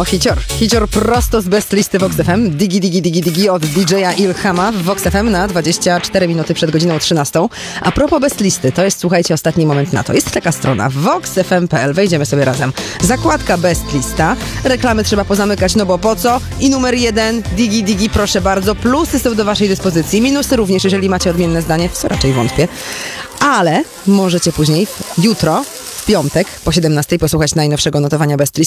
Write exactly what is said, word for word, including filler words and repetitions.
No, hicior. Hicior prosto z Best Listy Vox F M. Digi, digi, digi, digi od D J a Ilhama w Vox F M na dwadzieścia cztery minuty przed godziną trzynastą. A propos Best Listy, to jest, słuchajcie, ostatni moment na to. Jest taka strona vox f m kropka p l. Wejdziemy sobie razem. Zakładka Best Lista. Reklamy trzeba pozamykać, no bo po co? I numer jeden, digi, digi, proszę bardzo. Plusy są do waszej dyspozycji. Minusy również, jeżeli macie odmienne zdanie, w co raczej wątpię. Ale możecie później, jutro, w piątek, po siedemnastej posłuchać najnowszego notowania Best Listy.